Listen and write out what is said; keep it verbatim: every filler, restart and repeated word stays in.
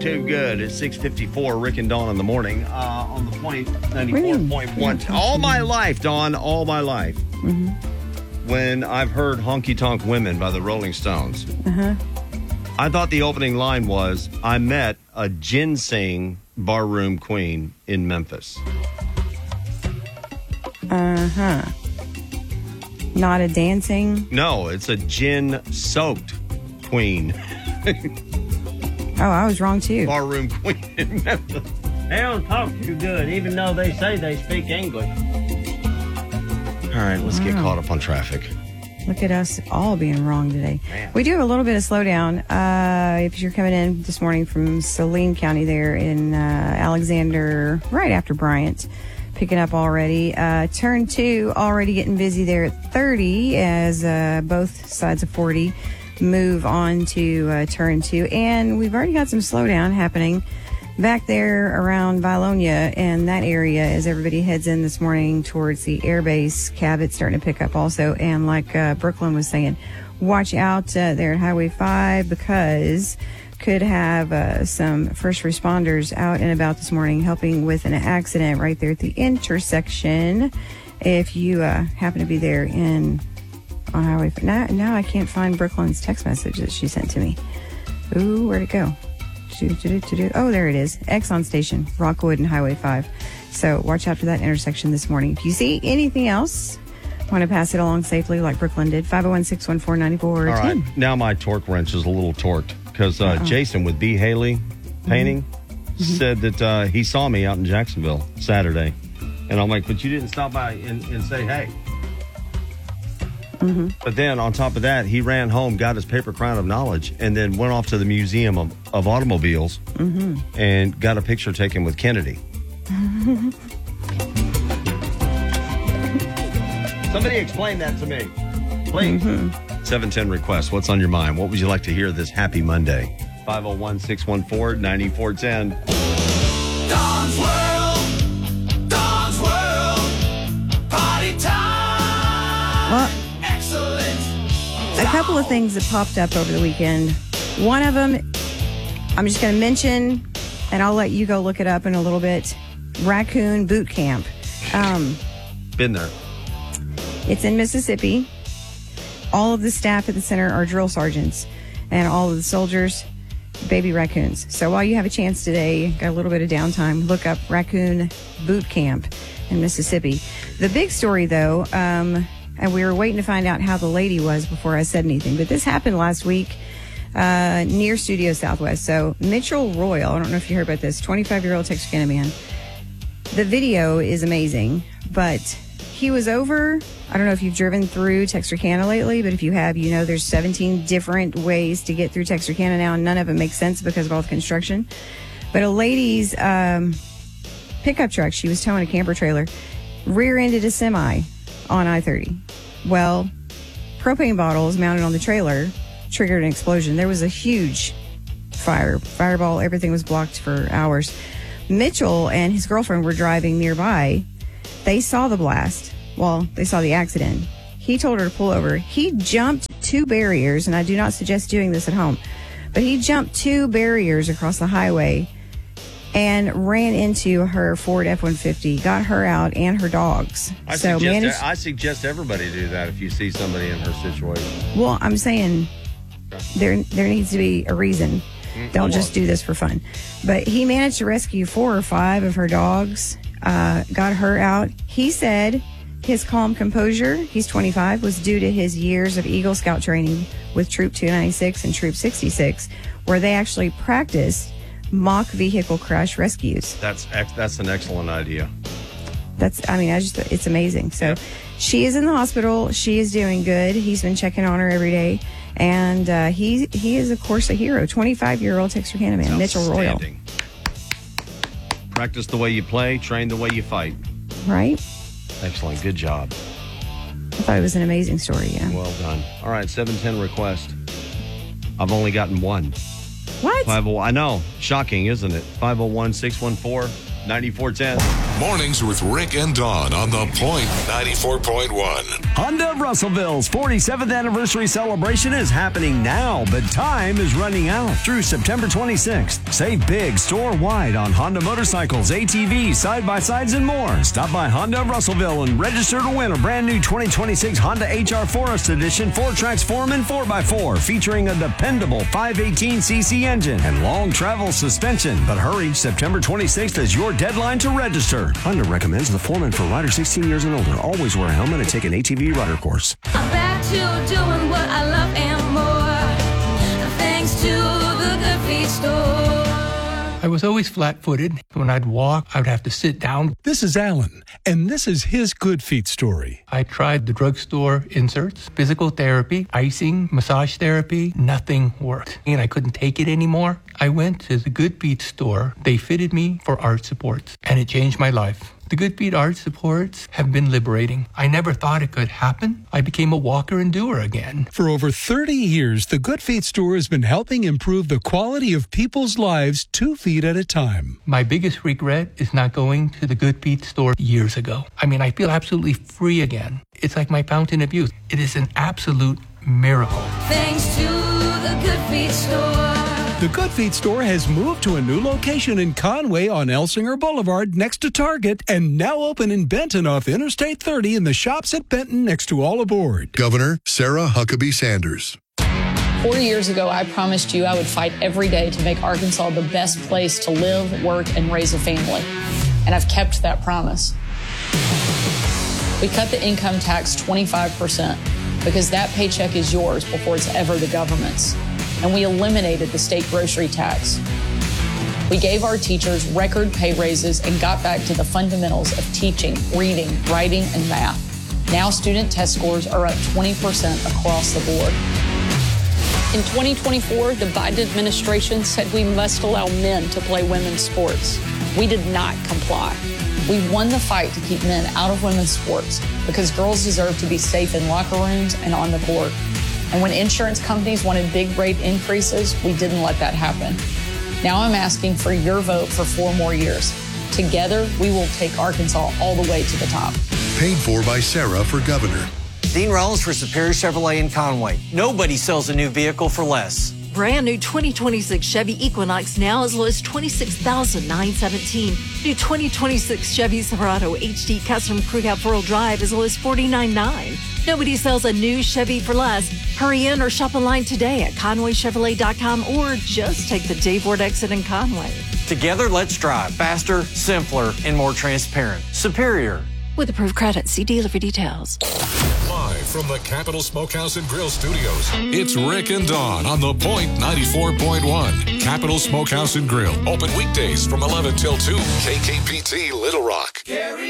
too good. It's six fifty-four, Rick and Dawn in the morning uh, on the point ninety-four point one. All my life, Dawn, all my life. Mm-hmm. When I've heard Honky Tonk Women by the Rolling Stones, uh-huh. I thought the opening line was, I met a ginseng barroom queen in Memphis. Uh-huh. Not a dancing? No, it's a gin-soaked queen. Oh, I was wrong, too. Barroom queen in Memphis. They don't talk too good, even though they say they speak English. All right, let's wow. get caught up on traffic. Look at us all being wrong today. Man. We do have a little bit of slowdown. Uh, if you're coming in this morning from Saline County there in uh, Alexander, right after Bryant, picking up already. Uh, turn two, already getting busy there at thirty as uh, both sides of forty move on to uh, turn two. And we've already got some slowdown happening back there around Vilonia and that area as everybody heads in this morning towards the airbase. Cabot's starting to pick up also. And like uh, Brooklyn was saying, watch out uh, there at Highway five because could have uh, some first responders out and about this morning helping with an accident right there at the intersection. If you uh, happen to be there in on Highway five. Now, now I can't find Brooklyn's text message that she sent to me. Ooh, where'd it go? Oh, there it is. Exxon Station, Rockwood and Highway five. So watch out for that intersection this morning. If you see anything else, want to pass it along safely like Brooklyn did, five oh one, six one four, nine four one zero. All right, now my torque wrench is a little torqued because uh, Jason with B. Haley Painting mm-hmm. said that uh, he saw me out in Jacksonville Saturday. And I'm like, but you didn't stop by and, and say, hey. Mm-hmm. But then on top of that, he ran home, got his paper crown of knowledge, and then went off to the Museum of, of Automobiles mm-hmm. and got a picture taken with Kennedy. Somebody explain that to me, please. Mm-hmm. seven ten requests. What's on your mind? What would you like to hear this happy Monday? five oh one, six one four, nine four one zero. Dawn's World. Dawn's World. Party time. Well, a couple of things that popped up over the weekend. One of them, I'm just going to mention, and I'll let you go look it up in a little bit. Raccoon Boot Camp. Um, Been there. It's in Mississippi. All of the staff at the center are drill sergeants, and all of the soldiers, baby raccoons. So while you have a chance today, got a little bit of downtime, look up Raccoon Boot Camp in Mississippi. The big story, though, um, and we were waiting to find out how the lady was before I said anything. But this happened last week uh, near Studio Southwest. So Mitchell Royal, I don't know if you heard about this, twenty-five-year-old Texarkana man. The video is amazing, but he was over, I don't know if you've driven through Texarkana lately, but if you have, you know there's seventeen different ways to get through Texarkana now, and none of it makes sense because of all the construction. But a lady's um, pickup truck, she was towing a camper trailer, rear-ended a semi on I thirty. Well, propane bottles mounted on the trailer triggered an explosion. There was a huge fire, fireball. Everything was blocked for hours. Mitchell and his girlfriend were driving nearby. They saw the blast. Well, they saw the accident. He told her to pull over. He jumped two barriers, and I do not suggest doing this at home, but he jumped two barriers across the highway and ran into her Ford F one fifty, got her out and her dogs. I, so suggest, managed, I suggest everybody do that if you see somebody in her situation. Well, I'm saying there there needs to be a reason. Mm-hmm. Don't just do this for fun. But he managed to rescue four or five of her dogs, uh, got her out. He said his calm composure, he's twenty-five, was due to his years of Eagle Scout training with Troop two ninety-six and Troop sixty-six, where they actually practiced mock vehicle crash rescues. That's ex- that's an excellent idea. That's, I mean, I just, it's amazing. So she is in the hospital. She is doing good. He's been checking on her every day. And uh, he he is, of course, a hero. twenty-five-year-old Texarkana man, Mitchell Royal. Practice the way you play, train the way you fight. Right? Excellent. Good job. I thought it was an amazing story, yeah. Well done. All right, seven ten request. I've only gotten one. What? five oh I know. Shocking, isn't it? five oh one, six one four, nine four one zero. Mornings with Rick and Dawn on The Point ninety-four point one. Honda of Russellville's forty-seventh anniversary celebration is happening now, but time is running out through September twenty-sixth. Save big store-wide on Honda motorcycles, A T Vs, side-by-sides, and more. Stop by Honda of Russellville and register to win a brand new twenty twenty-six Honda H R Forest Edition four-Trax Foreman four by four featuring a dependable five eighteen c c engine and long travel suspension. But hurry, September twenty-sixth is your deadline to register. Honda recommends the Foreman for riders sixteen years and older. Always wear a helmet and take an A T V rider course. I'm back to doing what I love and more, thanks to the Good Feet store. I was always flat-footed. When I'd walk, I would have to sit down. This is Alan, and this is his Good Feet story. I tried the drugstore inserts, physical therapy, icing, massage therapy. Nothing worked, and I couldn't take it anymore. I went to the Good Feet store. They fitted me for arch supports, and it changed my life. The Good Feet arch supports have been liberating. I never thought it could happen. I became a walker and doer again. For over thirty years, the Good Feet store has been helping improve the quality of people's lives two feet at a time. My biggest regret is not going to the Good Feet store years ago. I mean, I feel absolutely free again. It's like my fountain of youth. It is an absolute miracle. Thanks to the Good Feet store. The Good Feet store has moved to a new location in Conway on Elsinger Boulevard next to Target and now open in Benton off Interstate thirty in the shops at Benton next to All Aboard. Governor Sarah Huckabee Sanders. Four years ago, I promised you I would fight every day to make Arkansas the best place to live, work, and raise a family. And I've kept that promise. We cut the income tax twenty-five percent because that paycheck is yours before it's ever the government's. And we eliminated the state grocery tax. We gave our teachers record pay raises and got back to the fundamentals of teaching, reading, writing, and math. Now student test scores are up twenty percent across the board. In twenty twenty-four, the Biden administration said we must allow men to play women's sports. We did not comply. We won the fight to keep men out of women's sports because girls deserve to be safe in locker rooms and on the court. And when insurance companies wanted big rate increases, we didn't let that happen. Now I'm asking for your vote for four more years. Together, we will take Arkansas all the way to the top. Paid for by Sarah for governor. Dean Rollins for Superior Chevrolet in Conway. Nobody sells a new vehicle for less. Brand new twenty twenty-six Chevy Equinox now as low as twenty-six thousand nine hundred seventeen dollars. New twenty twenty-six Chevy Silverado H D Custom Crew Cab four-wheel drive as low as forty-nine thousand nine hundred nine dollars. Nobody sells a new Chevy for less. Hurry in or shop online today at Conway Chevrolet dot com or just take the Dave Ward exit in Conway. Together, let's drive faster, simpler, and more transparent. Superior. With approved credit, see dealer for details. Live from the Capital Smokehouse and Grill Studios, it's Rick and Dawn on The Point ninety-four point one. Capital Smokehouse and Grill. Open weekdays from eleven till two. K K P T Little Rock.